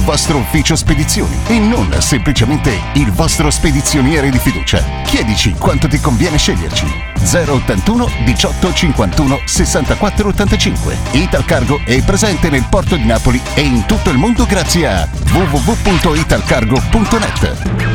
vostro ufficio spedizioni e non semplicemente il vostro spedizioniere di fiducia. Chiedici quanto ti conviene sceglierci. 081 18 51 64 85. Italcargo è presente nel porto di Napoli e in tutto il mondo grazie a www.italcargo.net.